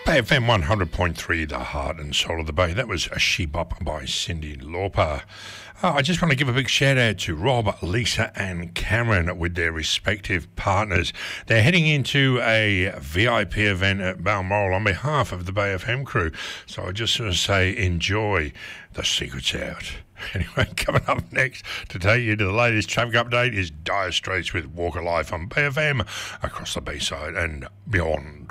Bay FM 100.3, the heart and soul of the Bay. That was a She Bop by Cyndi Lauper. I just want to give a big shout out to Rob, Lisa and Cameron with their respective partners. They're heading into a VIP event at Balmoral on behalf of the Bay FM crew. So I just want to say enjoy. The secret's out. Anyway, coming up next to take you to the latest traffic update is Dire Straits with Walk of Life on Bay FM across the Bayside and beyond.